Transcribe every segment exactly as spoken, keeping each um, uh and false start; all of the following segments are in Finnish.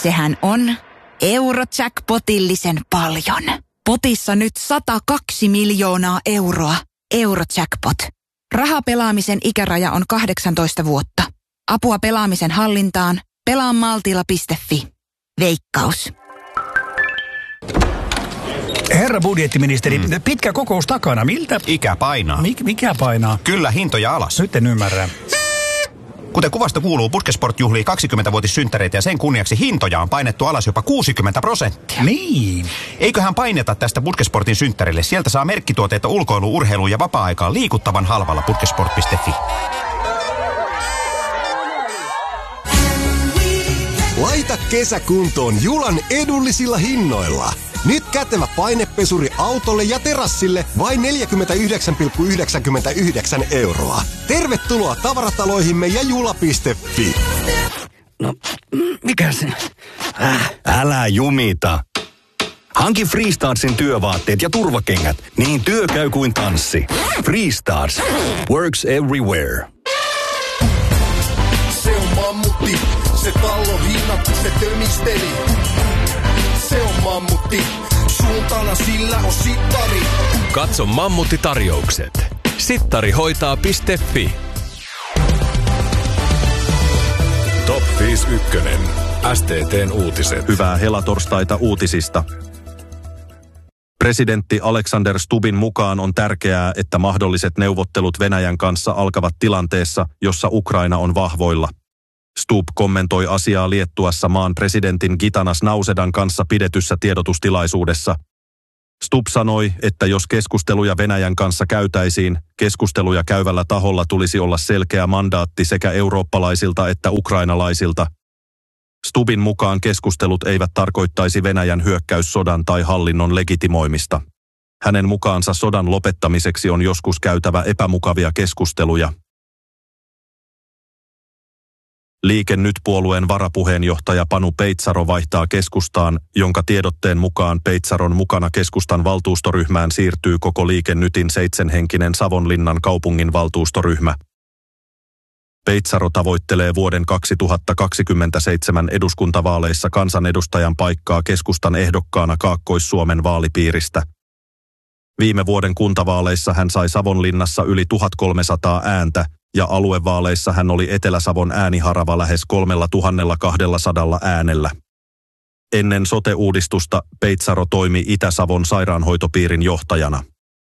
Sehän on Eurojackpotillisen paljon. Potissa nyt sata kaksi miljoonaa euroa. Eurojackpot. Rahapelaamisen ikäraja on kahdeksantoista vuotta. Apua pelaamisen hallintaan. pelaa maltilla piste fi. Veikkaus. Herra budjettiministeri, mm. pitkä kokous takana. Miltä? Ikä painaa. Mik, mikä painaa? Kyllä, hintoja alas. Nyt en ymmärrä. Kuten kuvasta kuuluu, Puskesport juhlii kaksikymmentävuotissynttäreitä ja sen kunniaksi hintoja on painettu alas jopa kuusikymmentä prosenttia. Niin. Eiköhän paineta tästä Puskesportin synttärille. Sieltä saa merkkituotteita ulkoilu, urheiluun ja vapaa-aikaan liikuttavan halvalla puskesport piste fi. Laita kesä kuntoon Julan edullisilla hinnoilla. Nyt kätevä painepesuri autolle ja terassille vain neljäkymmentäyhdeksän pilkku yhdeksänkymmentäyhdeksän euroa. Tervetuloa tavarataloihimme ja jula piste fi. No, mikä se? Äh, älä jumita. Hanki Freestarsin työvaatteet ja turvakengät, niin työ käy kuin tanssi. Freestars. Works everywhere. Se on mammutti, se tallo hinnat, se tömisteli. Se on mammutti, suuntana sillä on sittari. Katso Mammutti-tarjoukset. Sittarihoitaa piste fi. Top viisi ykkönen. S T T:n uutiset. Hyvää helatorstaita uutisista. Presidentti Alexander Stubbin mukaan on tärkeää, että mahdolliset neuvottelut Venäjän kanssa alkavat tilanteessa, jossa Ukraina on vahvoilla. Stubb kommentoi asiaa Liettuassa maan presidentin Gitanas Nausedan kanssa pidetyssä tiedotustilaisuudessa. Stubb sanoi, että jos keskusteluja Venäjän kanssa käytäisiin, keskusteluja käyvällä taholla tulisi olla selkeä mandaatti sekä eurooppalaisilta että ukrainalaisilta. Stubbin mukaan keskustelut eivät tarkoittaisi Venäjän hyökkäyssodan tai hallinnon legitimoimista. Hänen mukaansa sodan lopettamiseksi on joskus käytävä epämukavia keskusteluja. Liike Nyt-puolueen varapuheenjohtaja Panu Peitsaro vaihtaa keskustaan, jonka tiedotteen mukaan Peitsaron mukana keskustan valtuustoryhmään siirtyy koko Liike Nytin seitsemänhenkinen Savonlinnan kaupungin valtuustoryhmä. Peitsaro tavoittelee vuoden kaksituhattakaksikymmentäseitsemän eduskuntavaaleissa kansanedustajan paikkaa keskustan ehdokkaana Kaakkois-Suomen vaalipiiristä. Viime vuoden kuntavaaleissa hän sai Savonlinnassa yli tuhatkolmesataa ääntä, ja aluevaaleissa hän oli Etelä-Savon ääniharava lähes kolmetuhatta kaksisataa äänellä. Ennen sote-uudistusta Peitsaro toimi Itä-Savon sairaanhoitopiirin johtajana.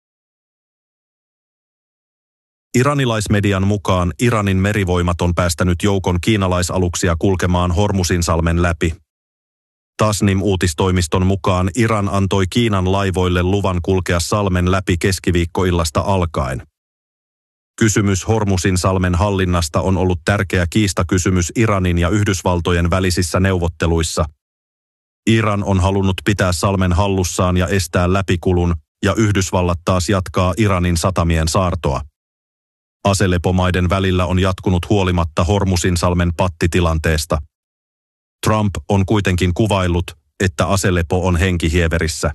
Iranilaismedian mukaan Iranin merivoimat on päästänyt joukon kiinalaisaluksia kulkemaan Hormusinsalmen läpi. Tasnim-uutistoimiston mukaan Iran antoi Kiinan laivoille luvan kulkea salmen läpi keskiviikkoillasta alkaen. Kysymys Hormusinsalmen hallinnasta on ollut tärkeä kiistakysymys Iranin ja Yhdysvaltojen välisissä neuvotteluissa. Iran on halunnut pitää salmen hallussaan ja estää läpikulun, ja Yhdysvallat taas jatkaa Iranin satamien saartoa. Aselepomaiden välillä on jatkunut huolimatta Hormusinsalmen pattitilanteesta. Trump on kuitenkin kuvaillut, että aselepo on henkihieverissä.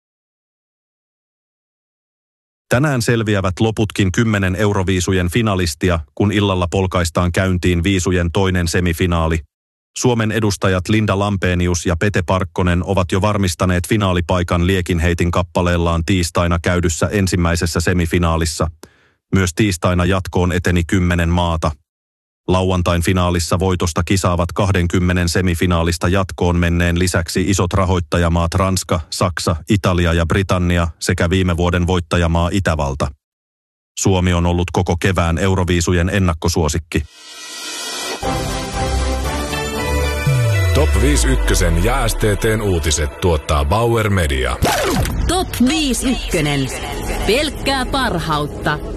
Tänään selviävät loputkin kymmenen euroviisujen finalistia, kun illalla polkaistaan käyntiin viisujen toinen semifinaali. Suomen edustajat Linda Lampenius ja Pete Parkkonen ovat jo varmistaneet finaalipaikan liekinheitin kappaleellaan tiistaina käydyssä ensimmäisessä semifinaalissa. Myös tiistaina jatkoon eteni kymmenen maata. Lauantain finaalissa voitosta kisaavat kaksikymmentä semifinaalista jatkoon menneen lisäksi isot rahoittajamaat Ranska, Saksa, Italia ja Britannia sekä viime vuoden voittajamaa Itävalta. Suomi on ollut koko kevään Euroviisujen ennakkosuosikki. Top viisi ykkösen ja S T T:n uutiset tuottaa Bauer Media. Top viisi ykkönen. Pelkkää parhautta.